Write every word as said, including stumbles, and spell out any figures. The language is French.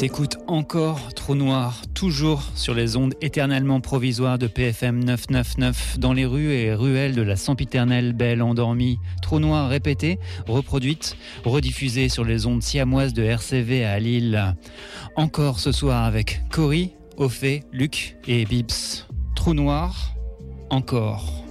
T'écoutes encore Trou Noir, toujours sur les ondes éternellement provisoires de P F M neuf cent quatre-vingt-dix-neuf, dans les rues et ruelles de la sempiternelle belle endormie. Trou Noir répétée, reproduite, rediffusée sur les ondes siamoises de R C V à Lille. Encore ce soir avec Cory, Ophé, Luc et Bibs. Trou Noir, encore.